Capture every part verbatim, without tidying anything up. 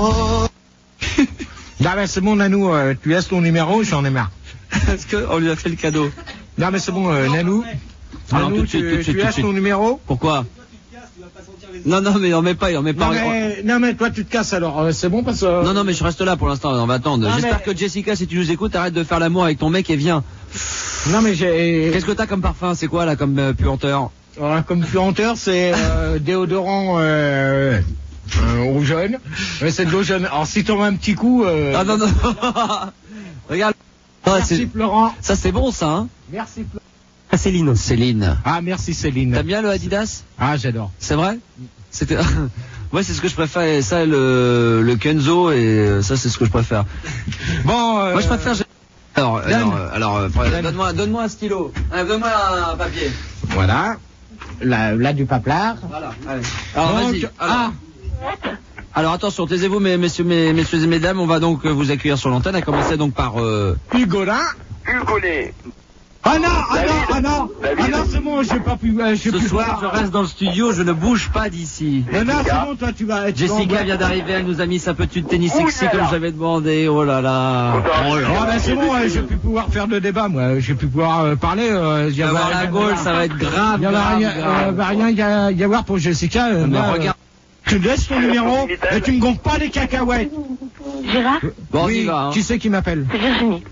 Non mais c'est bon Nanou, euh, tu laisses ton numéro, j'en ai marre. Est-ce qu'on lui a fait le cadeau? Non mais c'est bon euh, Nanou. Alors, Nanou, tout de suite, tu, tout de suite, tu tout de laisses suite. ton numéro. Pourquoi? Non, non, mais il en met pas, il en met pas. Non mais, non mais toi tu te casses alors, euh, c'est bon parce que... Non, non, mais je reste là pour l'instant, on va attendre. Non, J'espère mais- que Jessica, si tu nous écoutes, arrête de faire l'amour avec ton mec et viens. Non mais j'ai... Qu'est-ce que t'as comme parfum? C'est quoi là comme euh, puanteur? Voilà, comme puanteur, c'est euh, déodorant euh, euh, au jaune. Ouais, c'est de l'eau jaune. Alors si t'en mets un petit coup... Euh... Ah non, non. Regarde. Ah, Merci c'est- Florent. ça c'est bon ça, hein? Merci Florent. Ah, Céline. Céline. Ah merci Céline. T'aimes bien le Adidas? Ah j'adore. C'est vrai? C'était. Ouais, c'est ce que je préfère. Et ça, le, le Kenzo, et ça, c'est ce que je préfère. Bon... Euh... Moi, je préfère. Alors, Donne. alors, euh, alors, euh, Donne. donne-moi, donne-moi un stylo. Ah, donne-moi un papier. Voilà. Là, là du paplard. Voilà. Allez. Alors, Donc, vas-y. Alors, ah. alors, attention, taisez-vous, mes, messieurs, mes, messieurs et mesdames. On va donc euh, vous accueillir sur l'antenne. À commencer donc par. Euh... Hugolin. Hugolet. Ah non, ah David. non, ah non, David. ah non, c'est bon, j'ai pas pu, euh, j'ai Ce pu soir, je voir. reste dans le studio. Je ne bouge pas d'ici. Non, non, c'est bon, toi, tu vas. Tu vas en Jessica boîte. vient d'arriver. Elle nous a mis sa petite tennis Ouh sexy là comme là. j'avais demandé. Oh là là. Oh là Ah ben c'est bon, euh, j'ai pu pouvoir faire de débat, moi. J'ai pu pouvoir euh, parler. Euh, y Tu vas avoir voir la Gaule, ça va être grave. Il y avait grave, rien, grave. euh, va rien y, a- y avoir pour Jessica. Euh, Mais moi, regarde. euh, tu laisses ton numéro et tu me gonfles pas les cacahuètes. Gérard, Bon, on oui, y va. Hein. qui c'est qui m'appelle? c'est Virginie.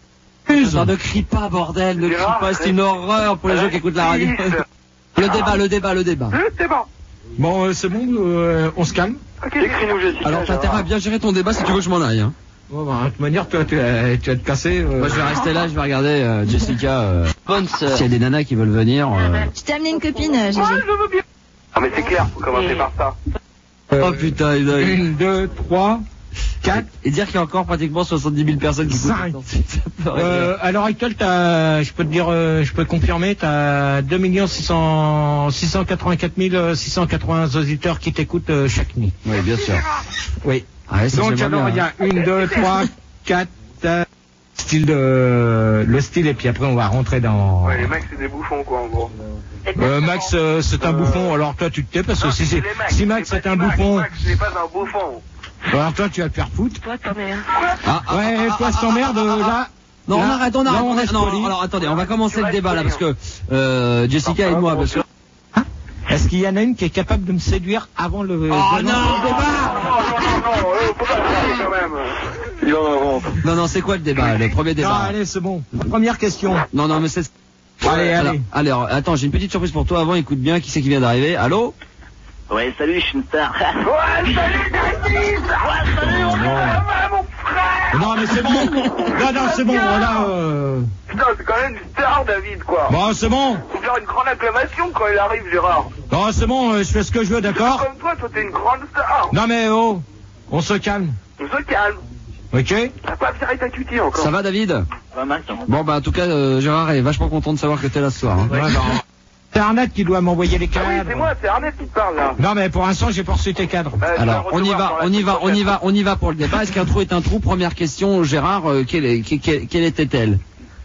Non, ne crie pas, bordel, ne crie Gérard, pas, c'est une horreur pour les gens qui écoutent la radio. Le débat, le débat, le débat. C'est bon. Bon, euh, c'est bon, euh, on se calme. Ok, écris-nous Jessica. Alors, t'as intérêt à bien gérer ton débat si tu veux que je m'en aille. Hein. Bon, bah, de toute manière, toi, tu, vas- tu vas te casser. euh. Moi, je vais rester là, je vais regarder euh, Jessica. Euh, S'il y a des nanas qui veulent venir. Euh... Je t'ai amené une copine, Gégé. Ouais, je veux bien. Ah mais c'est clair, faut commencer par ça. Oh putain, il a... Une, deux, trois, quatre. Et dire qu'il y a encore pratiquement soixante-dix mille personnes qui Cinq. écoutent. Ça peut arriver. Euh, à l'heure actuelle, t'as, je peux te dire, euh, je peux te confirmer, t'as deux millions six cent quatre-vingt-quatre mille six cent quatre-vingts auditeurs qui t'écoutent euh, chaque nuit. Oui, bien sûr. Oui. Ah ouais, ça, Donc j'aimerais alors il y bien, a une, deux, trois, quatre, euh, style de, le style et puis après on va rentrer dans. Ouais, les mecs c'est des bouffons quoi en gros. Euh, Max, euh, c'est un bouffon. Alors toi tu te tais parce que si c'est, les mecs, si Max c'est c'est pas un des Max, bouffon, Max n'est pas un bouffon. alors toi tu vas te faire foutre. Toi, ta mère. Ah, ah, Ouais, ah, toi ah, je t'emmerde ah, ah, ah, là. Non, on Là, arrête, on là, arrête. on on reste non, poli. alors attendez, on va commencer le débat là parce que euh, Jessica et moi, parce que. Est-ce qu'il y en a une qui est capable de me séduire avant le, Oh de non, lancer le Non, débat? non, non, non, euh, faut pas faire quand même. Il en invente. Non, non, c'est quoi le débat, le premier Non, débat? allez, c'est bon. Première question. Non, non, mais c'est. Allez, Alors, allez. alors, attends, j'ai une petite surprise pour toi avant, écoute bien, qui c'est qui vient d'arriver? Allô? Ouais, salut, je suis une star. Ouais, salut David. Ouais, salut, on est là, mon frère. Non, mais c'est bon. Non, non, c'est bon. Là, euh... Putain, c'est quand même une star David quoi. bon, c'est bon. Faut faire une grande acclamation quand il arrive Gérard. Non, c'est bon. euh, Je fais ce que je veux, d'accord? Comme toi, toi t'es une grande star. Non, mais oh, on se calme. On se calme. Ok? T'as pas viré ta cutie encore. Ça va, David? Pas mal, ça. Bon, bah, en tout cas, euh, Gérard est vachement content de savoir que t'es là ce soir. Hein. Ouais, bah, c'est Arnett qui doit m'envoyer les Ah oui, cadres. c'est moi, c'est Arnett qui te parle là. Non, mais pour l'instant, j'ai pas reçu tes cadres. Bah, tu vas Alors, on y recevoir va, dans la on y va, semaine on y prochaine. va, on y va pour le débat. Est-ce qu'un trou est un trou? Première question, Gérard, euh, quelle, est- quelle, quelle- quelle était-elle?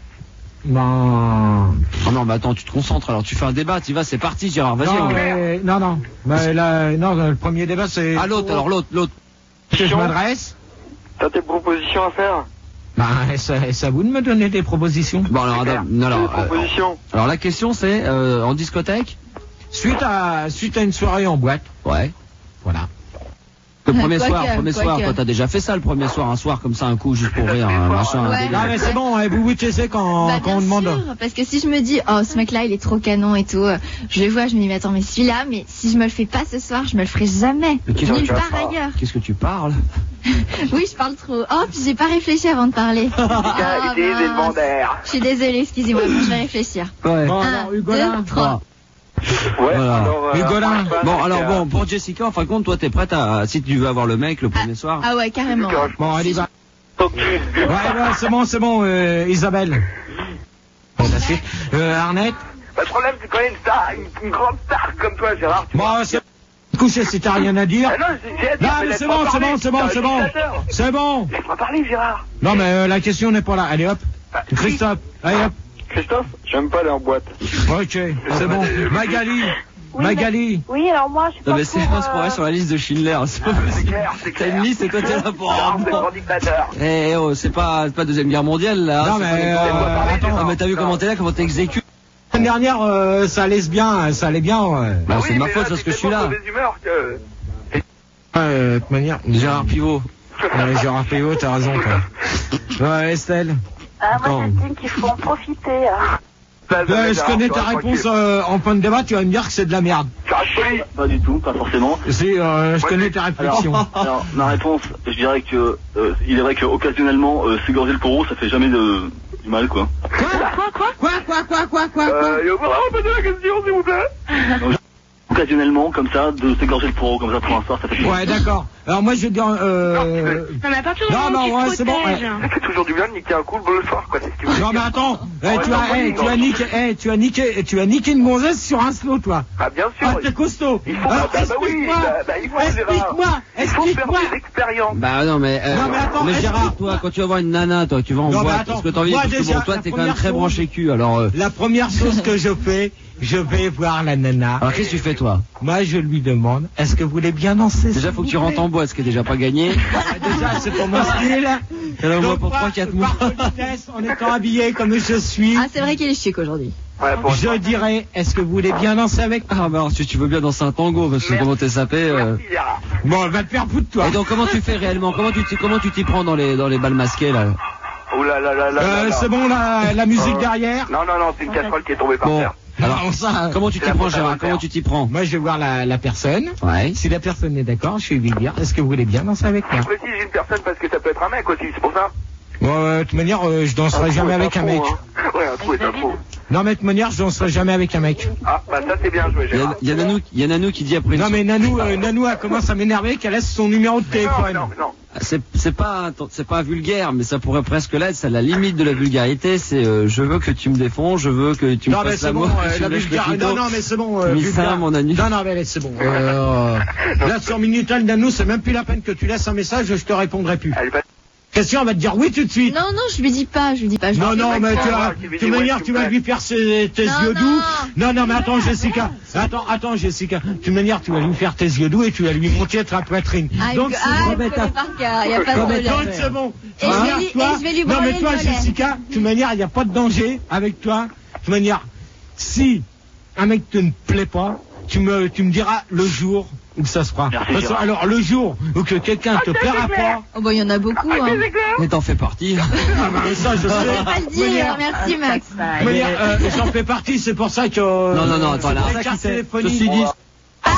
Non. Oh non, mais attends, tu te concentres, alors tu fais un débat, tu vas, c'est parti, Gérard, vas-y. Non, on- mais- non, non. Bah, là, non, le premier débat, c'est. Ah, l'autre, alors l'autre, l'autre. que je m'adresse. T'as tes propositions à faire? Bah, c'est c'est à vous de me donner des propositions. Bon, alors, Claire, attends, non, tes alors, euh, propositions. alors la question c'est, euh, en discothèque? Suite à, suite à une soirée en boîte. Ouais. Voilà. Le premier Quoi soir, que, premier quoi soir, que. toi t'as déjà fait ça le premier soir, un soir comme ça, un coup juste pour rire, un machin. un Ouais. délire. Non, mais c'est bon, hein, vous vous taisez quand, Bah, quand bien on demande. sûr, parce que si je me dis, oh, ce mec-là, il est trop canon et tout, euh, je le vois, je me dis, mais attends, mais celui-là, mais si je me le fais pas ce soir, je me le ferai jamais. Mais qu'est-ce Nulle que tu vas part faire ailleurs. Qu'est-ce que tu parles? Oui, je parle trop. Oh, puis j'ai pas réfléchi avant de parler. Ah, Des mince. éléments d'air. Je suis désolée, excusez-moi, bon, je vais réfléchir. Ouais. Bon, Un, alors, Hugolin. deux, trois. Ouais, Voilà. alors. euh, Hugolin. enfin, Bon, donc, alors euh, bon, pour Jessica, en fin de compte, toi t'es prête à, si tu veux avoir le mec le premier soir. Ah ouais, carrément. Bon, allez, va. Ok. Ouais, ouais, c'est bon, c'est bon, euh, Isabelle. Bon, la suite. Euh, Arnett. Bah, le problème, c'est quand même une star, une, une grande star comme toi, Gérard. Tu vois. Bon, c'est couché si t'as rien à dire. Ah non, j'ai j'ai hâte, Non, mais mais c'est laisse-moi bon, c'est parler, bon, c'est bon, putain, c'est bon. dictateur. C'est bon. Laisse-moi parler, Gérard. Non, mais euh, la question n'est pas là. Allez, hop. Bah, Christophe. Allez, hop. Christophe, j'aime pas leur boîte. Ok, c'est bon. Magali. Oui, Magali. mais- Oui, alors moi, je suis Non pas mais c'est pour, pas ce qu'on euh, est sur la liste de Schindler, c'est pas C'est possible. clair, c'est T'as clair. une liste et toi t'es là pour Non, un c'est le grand dictateur. Eh oh, c'est pas, c'est pas deuxième guerre mondiale là. Non, c'est mais, pas les- euh, attends, non mais t'as vu comment t'es là, comment t'exécutes. L'année dernière, euh, ça allait bien, ça allait bien. Ouais. Bah, Oui, c'est de ma mais faute là, parce t'es que je suis tellement là. de mauvaise humeur que... Euh, de toute manière, Gérard Pivot. Ouais, Gérard Pivot, t'as raison, toi. Ouais, Estelle. Ah, Attends. moi, j'estime qu'il faut en profiter. hein. Ça, ça Ouais, va, je Gérard, connais tu ta restes réponse tranquille. euh, en fin de débat, tu vas me dire que c'est de la merde. Tu restes poli. Pas du tout, pas forcément. C'est, euh, je Ouais, connais mais- ta réflexion. Alors, alors, ma réponse, je dirais que euh, il est vrai qu'occasionnellement, euh, s'égorger le poro, ça fait jamais de, du mal, quoi. Quoi, quoi, quoi, quoi, quoi, quoi, quoi, quoi, Euh, il faut vraiment poser la question, s'il vous plaît. Donc, occasionnellement, comme ça, de s'égorger le poro, comme ça, pour un soir, ça fait Ouais, d'accord. Alors moi, je vais dire... Euh... Non, mais à partir du Non, moment où non, tu ouais, te c'est bon, protèges. Ça fait toujours du bien de niquer un coup le soir, quoi, c'est ce que tu veux Non, mais dire. attends, eh, Ouais, tu, non, as, eh, non, tu, as non. niqué, eh, tu as niqué, tu as niqué une gonzesse sur un slow, toi. Ah, bien sûr. Ah, t'es costaud. Il faut, Alors, bah, bah oui, explique-moi, bah, bah, il faut, Gérard. explique-moi, Il faut faire explique-moi. des expériences. Bah non mais, euh, Non, mais attends, mais Gérard, explique-moi. toi, quand tu vas voir une nana, toi, tu vas en Non, mais boîte, attends, parce que t'as envie, moi, parce que déjà, bon, toi, la t'es quand même première très chose- branché cul, alors, euh, La première chose que je fais, je vais voir la nana. alors qu'est-ce que tu fais toi? Moi, je lui demande, est-ce que vous voulez bien danser? Déjà, faut que tu rentres en boîte, ce qui est déjà pas gagné. Déjà, c'est pour mon style. Alors, moi, Donc, pour par- trois quatre mois. par politesse, en étant habillé comme je suis, Ah, c'est vrai qu'il est chic aujourd'hui. Ouais, pour je dirais, est-ce que vous voulez bien danser avec moi? Ah bah alors si tu veux bien danser un tango, parce que Merci. comment t'es sapé. euh. Merci, Gérard. Bon, elle va te faire foutre, toi. Et donc comment tu fais réellement? Comment tu t'y, comment tu t'y prends dans les dans les balles masquées là? Oh là là là là là Euh, là. c'est bon, la, la musique Euh, derrière? Non, non, non, c'est une casserole qui est tombée par Bon, terre. alors Non, ça, comment tu c'est t'y la prends faute à Gérard? Voltaire. Comment tu t'y prends? moi, je vais voir la, la personne. Ouais. Si la personne est d'accord, je vais lui dire, est-ce que vous voulez bien danser avec moi? Je précise une personne parce que ça peut être un mec aussi, c'est pour ça. Bon, euh, de toute manière, euh, je danserai Un jamais trou est avec un trou, mec. hein. Ouais, un trou est un trou. Non, mais de toute manière, je danserai jamais avec un mec. Ah, bah ça c'est bien joué, Il y a, Gérard. il y a Nanou, il y a Nanou qui dit après. une Non, mais Nanou, euh, Nanou, elle commence à m'énerver qu'elle laisse son numéro de Non, téléphone. non, non. C'est c'est pas c'est pas vulgaire, mais ça pourrait presque l'être. C'est la limite de la vulgarité. C'est euh, je veux que tu me défonds, je veux que tu me Non, mais fasses c'est bon, l'amour, euh, que tu la me lèches le vulgaire. clito. Non, non, mais c'est bon. Euh, Mi vulgaire. sein, mon ami. Non, non, mais c'est bon. Euh, là, sur Minitel, Nanou, c'est même plus la peine que tu laisses un message, je te répondrai plus. Elle va... Question, on va te dire oui tout de suite. Non, non, je lui dis pas, je lui dis pas. Je Non, lui dis non, pas mais que- tu vas, tu lui tu dis, veux ouais, dire, s'il tu vous vas plaît. lui faire ses- tes Non, yeux non. doux. Non, non, mais attends, Jessica. Attends, attends, Jessica. Tu veux dire, tu vas lui faire tes yeux doux et tu vas lui montrer ta poitrine. Ah, Donc, il- c'est ah, bon. il connaît par cœur, il n'y a pas de Donc, problème. c'est bon. Et je Hein, vais lui- toi- et je vais lui Non, mais branler toi, le mollet. Jessica, de toute manière, il n'y a pas de danger avec toi. De toute manière, si un mec te ne plaît pas, tu me, tu me diras le jour où ça se fera. Merci, Parce que, Gérard. alors, le jour où que quelqu'un te plaira pas, Oh, bah, il y en a beaucoup, hein. Mais t'en fais partie. ah, bah, ça, je Je vais sais. pas le De toute manière- dire, merci Max. de toute manière, euh, j'en fais partie, c'est pour ça que. euh, Non, non, non, attends, c'est là. pour Ça les cartes qui fait- téléphoniques. Ceci dit, Ah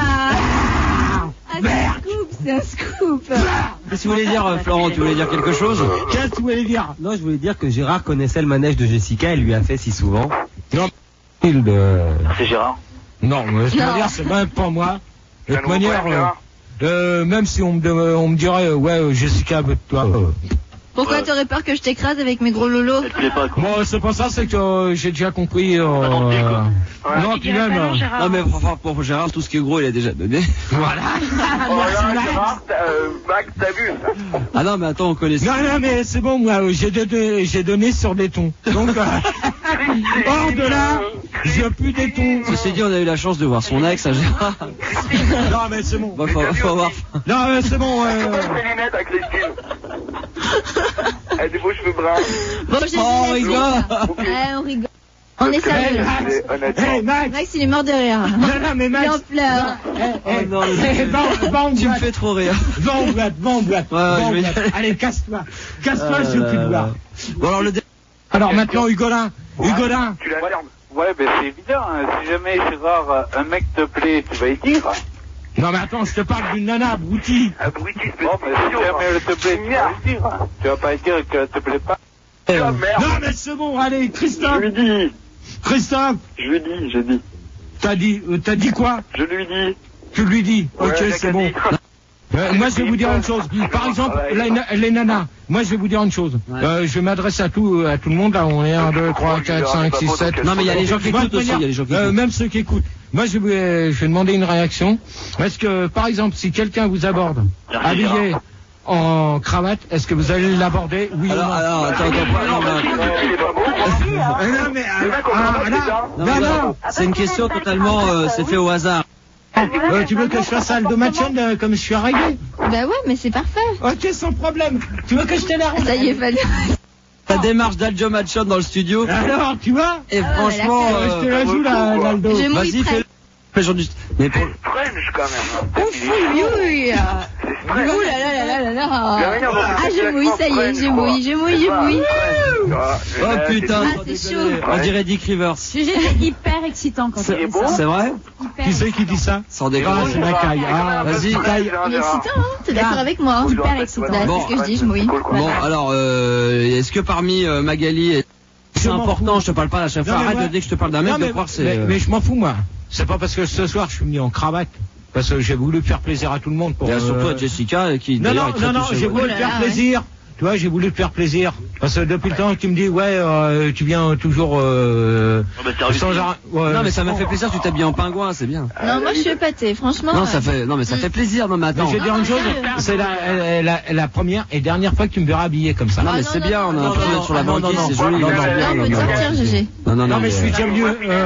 Ah, c'est un scoop, c'est un scoop. qu'est-ce que tu voulais dire, euh, Florent? Tu voulais dire quelque chose? Qu'est-ce que tu voulais dire? Non, je voulais dire que Gérard connaissait le manège de Jessica, elle lui a fait si souvent. Non, il de. C'est Gérard. Non, mais de toute Non. manière, c'est même pas moi. De C'est un toute nouveau manière, problème, Gérard. euh, euh, même si on me, de- on me dirait, euh, ouais, euh, Jessica, avec toi. euh, Pourquoi Ouais. t'aurais peur que je t'écrase avec mes gros lolos? Elle te plaît pas, quoi. Bon, c'est pas ça, c'est que euh, j'ai déjà compris. Euh, Pas dans le pied, quoi. Ouais. Non, puis même. euh, Non mais enfin, pour Gérard, tout ce qui est gros, il a déjà donné. Voilà. Oh là, Merci, Max. Gérard, t'as- euh, Max, t'as vu ça? Ah non mais attends, on connaît ça. Non, non, mais c'est bon, moi, euh, j'ai donné, j'ai donné sur des tons. Donc, euh, hors de là, j'ai plus des tons. Ceci dit, on a eu la chance de voir son ex, hein, Gérard. Non, mais c'est bon. Bon, faut, faut avoir. Non, mais c'est bon. Comment Euh... ses lunettes à Christine? Elle a des beaux cheveux bruns. Bon, j'ai Oh, on dit, rigole. Ouais, on rigole. On est Hey, sérieux. là. Max. Honnêtement. Hey, Max. Max, il est mort de rire. Non, non, mais Il Max. en pleure. Eh, eh, Oh non, eh, va, va en Tu me boîte. fais trop rire. Va en boîte, va en boîte. Ouais, va ouais, en je vais y boîte. aller. Allez, casse-toi. Casse-toi, Ah je veux là plus te là. voir. Bon alors le dé- Alors maintenant, Hugolin. Hugolin. Tu la fermes. Ouais, ben c'est évident. hein. Si jamais Gérard, euh, un mec te plaît, tu vas y dire. Non, mais attends, je te parle d'une nana abrutie. Abruti, espèce Bon, de ben si idiot, jamais elle te plaît, tu vas Merde. y dire. hein. Tu vas pas y dire qu'elle te plaît pas. Ah, merde. Non, mais c'est bon, allez, Christophe. Je lui dis. Christophe, Je lui dis, j'ai dit. t'as dit, euh, t'as dit quoi? Je lui dis. Tu lui dis. Ouais, Ok, j'ai c'est qu'à bon. dire. Euh, moi, je vais vous dire une chose. Par exemple, les, na- les nanas. Moi, je vais vous dire une chose. Ouais. Euh, je vais m'adresser à tout, à tout le monde. Là, on est un, deux, trois, quatre, cinq, six, sept. Non mais il y a les gens qui Moi, de écoutent aussi, manière, il y a les gens qui euh, écoutent. même ceux qui écoutent. Moi, je vais, je vais demander une réaction. Est-ce que, par exemple, si quelqu'un vous aborde, Merci, habillé, Gérard. en cravate, est-ce que vous allez l'aborder? Oui Alors, ou non? alors, attends, attends, non, non, Ah, non, mais, ah, ah, là, non, non, non, non. c'est une question totalement, euh, c'est fait au hasard. Euh, tu veux que je fasse Aldo Machon euh, comme je suis arrivé? Bah ouais, mais c'est parfait. Ok, sans problème. Tu veux que je te la rende? Ça y est, Fabien. La démarche d'Aljo Machon dans le studio. Alors, tu vois? Et Ah, franchement, mais Je te euh, la joue, là, l'Aldo. Je mouille vas-y, prêt. fais-le. Fais genre du- Mais pour... French quand même. Ouf, oui, oui. Ouh là là là là là là. Ah, je mouille, ça y est, je mouille, je mouille, je mouille. Oh putain, Ah, sans c'est déconner. chaud. On dirait Dick Rivers. Ce sujet est hyper excitant quand C'est on fait ça. c'est vrai? Hyper Qui c'est qui dit ça? Sans Ah, déconner. c'est la caille. Ah, Vas-y. caille. Il est excitant, hein? T'es d'accord avec moi, hein? Hyper excitant. Bah, Bon. c'est ce que je dis, je mouille. Bon, alors, euh, est-ce que parmi euh, Magali, et- c'est Je m'en important, fous. je te parle pas à chaque Non, fois, mais arrête moi- de dire que je te parle d'un mec, Non, de mais, croire que c'est... mais, euh, mais je m'en fous, moi. C'est pas parce que ce soir je suis venu en cravate. Parce que j'ai voulu faire plaisir à tout le monde pour. Il y a surtout euh, à Jessica qui Non, d'ailleurs non, est très non, non, touchée, j'ai ouais. voulu Oh là te faire là, ouais. plaisir. Tu vois, j'ai voulu te faire plaisir. Parce que depuis le temps que tu me dis, ouais, euh, tu viens toujours euh, Ah bah, c'est réussi. sans arrêt. Ouais. Non mais ça m'a fait plaisir, tu t'habilles en pingouin, c'est bien. Non, moi je suis épatée, franchement. Non ça euh, fait, non mais ça Mm. fait plaisir, non mais Mais attends. je vais dire une chose, sérieux. c'est la, la, la, la première et dernière fois que tu me verras habillé comme ça. Non Ah, mais non, c'est non, bien, non, on a non, un peu non, mettre sur la non, non, banquise, non, c'est non, joli. non, Non, non, non, Là, on non, peut te non, sortir, Gégé. non, non, Non, mais je suis euh, déjà venu. Euh...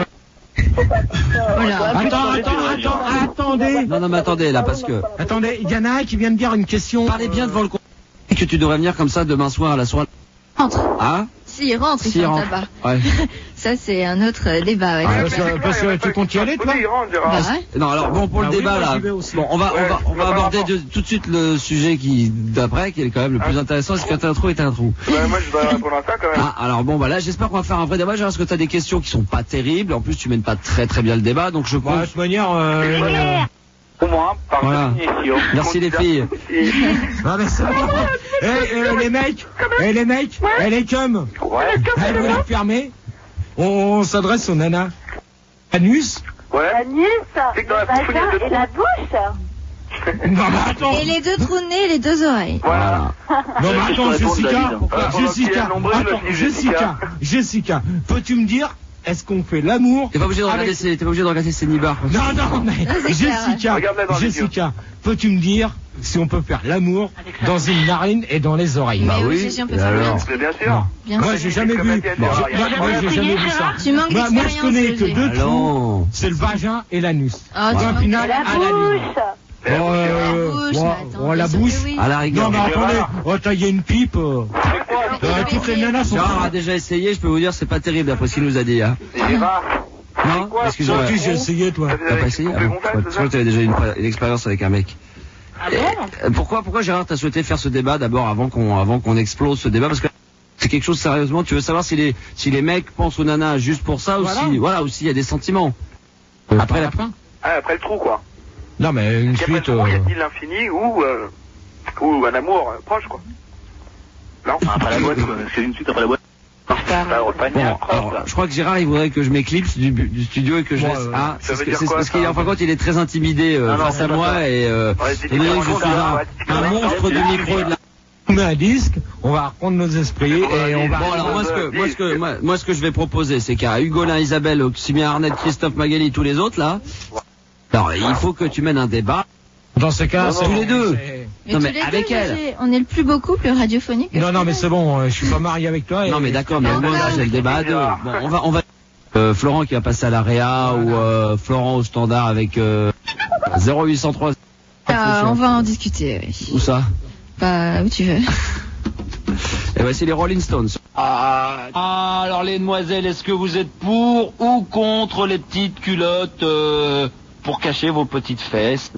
Voilà. Attends, attends, attends, attendez. Non non mais attendez là parce que Attendez, il y en a un qui vient de dire une question. parlez bien devant le con que tu devrais venir comme ça demain soir à la soirée. Rentre. Ah S'il rentre, il S'il fait un rentre. tabac. Ouais. Ça, c'est un autre euh, débat, ouais. Ah, parce que, parce que tu comptes y aller, toi? Bah ouais. Non alors bon pour le Ah oui, débat moi, là. j'y vais aussi. Bon on va on Ouais, va on je va vois pas aborder rapport. de- tout de suite le sujet qui d'après qui est quand même le plus intéressant. Est-ce qu'un trou est un trou? Ouais, moi je dois répondre à ça quand même. Ah, alors bon, bah là, j'espère qu'on va faire un vrai débat. Parce que tu as des questions qui sont pas terribles. En plus, tu mènes pas très très bien le débat, donc je Bah, compte. de toute manière, euh, euh, Au moins, par Voilà. définition. Merci les filles. non, mais c'est bon. Eh, euh, les mecs, eh, les mecs, eh, les chums, Ouais. eh, vous la fermez. On, on s'adresse aux nanas. Anus. Ouais. Anis, C'est que dans la le bouche, il y a vagin deux et la bouche. Non, mais attends. Et les deux trous de nez et les deux oreilles. Voilà. Non, mais Je attends, te réponds, Jessica, David. Euh, Jessica, Quel nombreux, attends, je dis Jessica, Jessica. Jessica, peux-tu me dire, est-ce qu'on fait l'amour T'es pas obligé de regarder avec- ses, t'es pas obligé de regarder ses nibards. Non, non, mais Non, c'est clair. Jessica, Regarde-la dans les Jessica, peux-tu me dire si on peut faire l'amour dans une narine et dans les oreilles? Mais Bah oui, oui, Gégé, on peut et faire alors bien. Mais bien sûr. Non. Bien Moi, sûr. j'ai jamais vu. Bon, Moi, moi, j'ai jamais vu ça. Tu manques Moi, moi, je d'expérience, connais que Gégé. deux trous. Allons. C'est le vagin et l'anus. Ah, tu Point manques final de à la la ligne. Bouche. Mais la Bon, bouche, euh, La bouche, bon, mais attends, bon, la bien sûr bouche. que oui. À la rigueur. Non, mais attendez, oh, t'as, il y a une pipe. euh. Euh, toutes les nanas sont. Gérard a déjà essayé, je peux vous dire, c'est pas terrible d'après ce qu'il nous a dit. Hein. C'est Gérard. Non, quoi, excusez-moi. Toi, tu j'ai essayé, toi. T'as pas essayé? Ah bon, ouais, je crois que t'avais déjà une, une expérience avec un mec. Ah bon? Euh, Pourquoi, pourquoi Gérard t'as souhaité faire ce débat d'abord avant qu'on, avant qu'on explose ce débat? Parce que c'est quelque chose sérieusement. Tu veux savoir si les, si les mecs pensent aux nanas juste pour ça Voilà. ou si, voilà, ou s'il y a des sentiments. Après la fin? Ah, après le trou, quoi. Non, mais une Et après le suite. trou, euh, y a-t-il l'infini ou, euh, ou un amour euh, proche, quoi. Non. Après la boîte, quoi. C'est une suite après la boîte. Alors, le panier, Bon, un croche, alors, là. je crois que Gérard, il voudrait que je m'éclipse du, du studio et que je Bon, laisse. euh, ah, ça c'est veut ce que- dire c'est quoi, parce qu'il ça en fin de compte, il est très intimidé euh, Non, non, face c'est à pas moi ça. et euh, Ouais, c'est étant donné que je différent, suis un, ouais, c'est un différent. monstre du micro et de la. On met un disque, on va reprendre nos esprits et on va. Bon alors moi ce que moi ce que moi, moi, ce que je vais proposer c'est qu'à Hugolin, Isabelle, Oxymien Arnett, Christophe Magali, tous les autres là. Alors il faut que tu mènes un débat. Dans ce cas, Non, c'est tous les deux. c'est- Mais Non, tous mais les avec deux, elle. Gégé, on est le plus beau couple radiophonique. Non, non, mais c'est bon, euh, je suis pas marié avec toi. et- Non mais d'accord, mais au moins là j'ai le débat à deux. Gérard. Bon on va on va euh, Florent qui va passer à la Réa ou euh, Florent au standard avec euh, zéro huit cent trois. Euh, on va en discuter, oui. Où ça? Bah, où tu veux. Et voici les Rolling Stones. Ah, alors les demoiselles, est-ce que vous êtes pour ou contre les petites culottes euh, pour cacher vos petites fesses?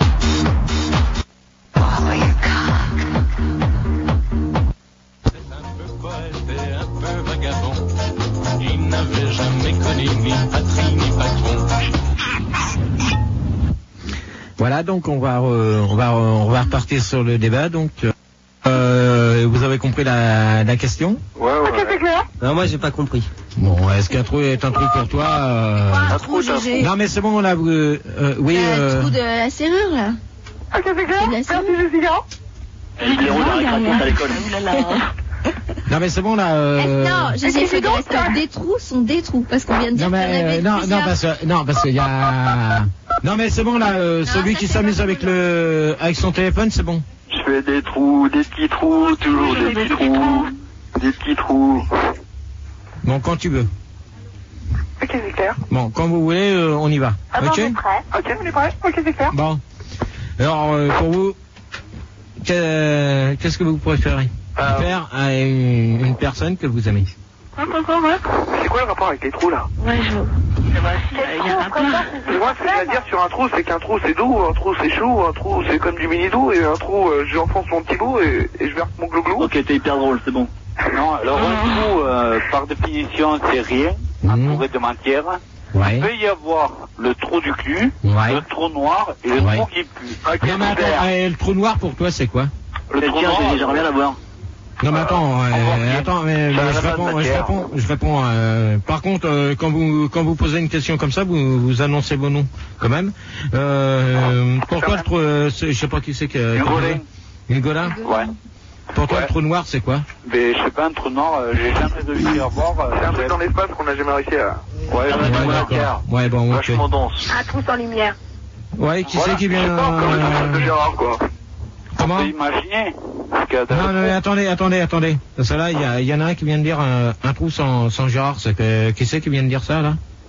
Voilà, donc on va, euh, on va, on va repartir sur le débat. Donc, euh, vous avez compris la, la question? Ouais, ouais, ouais. Non, moi j'ai pas compris. Bon, est-ce qu'un trou est un trou pour toi euh... Un trou, c'est un trou. Non, mais c'est bon, on a. Euh, euh, oui. Le Euh... trou de la serrure, là. Ok, c'est clair. C'est de la serrure. Merci, Jessica. Les héros de la récréation à l'école. Non mais c'est bon là. Euh... Eh, non, j'ai c'est fait donc, que des trous sont des trous parce qu'on vient de dire Non qu'il y en mais avait euh, non non plusieurs. parce que non parce qu'il y a. Non mais c'est bon là. Euh, Non, celui ça, qui c'est s'amuse pas avec cool. le avec son téléphone, c'est bon. Je fais des trous, des petits trous, toujours des petits trous, des petits trous. Bon quand tu veux. Ok, c'est clair. Bon quand vous voulez, euh, on y va. Ah bon, Ok. on est prêt. Ok, on est prêt. Ok, c'est clair. Bon. Alors euh, pour vous, que- qu'est-ce que vous préférez Euh, faire à une, une personne que vous aimez? Hein, encore, ouais. C'est quoi le rapport avec les trous là? Ouais, je vois. Il y a un peu. Moi, ce que j'ai à dire sur un trou, c'est qu'un trou c'est doux, un trou c'est chaud, un trou c'est comme du mini doux, et un trou, euh, j'enfonce mon petit bout et, et je verse mon glouglou. Ok, t'es hyper drôle, c'est bon. Non, alors un trou, euh, par définition, c'est rien, Mmh. entouré de matière. Ouais. Il peut y avoir le trou du cul, Ouais. le trou noir et le Ouais. trou qui pue. Ok, Non mais attends, super. euh, le trou noir pour toi c'est quoi? Le Eh, trou tiens, noir, j'ai- j'aimerais bien l'avoir. Non mais attends, euh, revoir, attends, mais, mais Ça je va réponds, pas de je matière. réponds, je réponds. euh, par contre, euh, quand vous quand vous posez une question comme ça, vous vous annoncez vos noms quand même. Euh, pour toi le trou, euh, c'est- je sais pas qui c'est que. Hugolin. Hugolin. Ouais. Pour toi Ouais. le trou noir c'est quoi? Mais je sais pas, un trou noir, euh, j'ai jamais réussi à voir. euh, C'est un truc dans l'espace qu'on n'a jamais réussi à... Ouais, Ah, j'ai ouais, jamais d'accord. réussi à- Ouais bon ok. Vachement dense. Un trou sans lumière. Ouais qui Voilà. c'est qui vient? Je sais pas encore le truc de euh, Gérard, quoi. Comment? On peut imaginer. Parce que, Non, non, mais attendez, attendez, attendez. Parce que là, il y, a- il y en a un qui vient de dire euh, un trou sans, sans Gérard. C'est que, qui c'est qui vient de dire ça, là?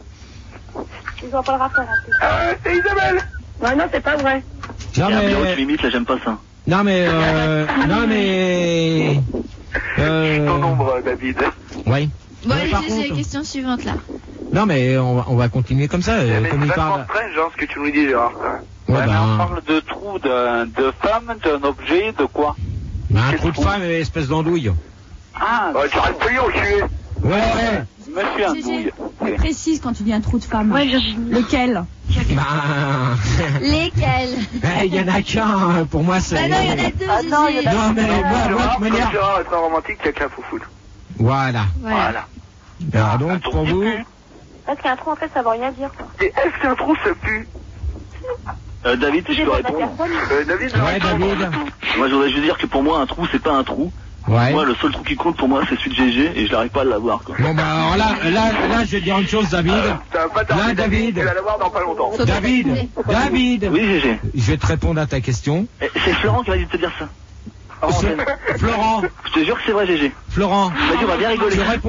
Ils ont pas le rapport en plus. Euh, c'est Isabelle. Ouais, non, c'est pas vrai. Non, Il y a un bureau mais... qui m'imite, là, j'aime pas ça. Non, mais... Euh, non, mais... Euh... Ton nombre, David. Oui. Bon, Mais par j'ai j'ai la contre- question suivante là. Non, mais on va, on va continuer comme ça. euh, Mais comme c'est il vachement parle... strange, hein, ce que tu nous dis, Gérard. quand même. Ouais, Ouais, mais on ben, parle de trou d'un- de femme, d'un objet, de quoi? ben, un trou de femme, espèce d'andouille. Ah, Ouais, tu arrêtes plus, enculé. Ouais, ouais. monsieur Gégé, Andouille. mais précise quand tu dis un trou de femme. Ouais, Virginie. Lequel? Ben... Lesquels? eh, il y en a qu'un, hein, pour moi, c'est... Bah non, il y en a deux, Ah non, il y en a- Gégé. Non, mais moi, moi, de Gérard, toute comme manière... Gérard est très romantique, il y a qu'un foufou. Voilà. Voilà. Alors donc, pour vous... Parce qu'un trou, en fait, ça veut rien dire, quoi. Et est-ce qu'un trou ça pue? Euh, David, si je peux répondre. Euh, David, Ouais, David. Moi, je voudrais juste dire que pour moi, un trou, c'est pas un trou. Ouais. Moi, le seul trou qui compte pour moi, c'est celui de G G et je n'arrive pas à l'avoir, quoi. Bon, bah, alors là, là, là, je vais te dire une chose, David. Ça va pas tarder, Là, David. Tu vas l'avoir dans pas longtemps. Faut pas David, t'écouter. David, Oui, G G. je vais te répondre à ta question. Eh, c'est Florent qui m'a dit de te dire ça. C'est- Florent, Je te jure que c'est vrai, G G. Florent, Il m'a dit, on va bien rigoler. je réponds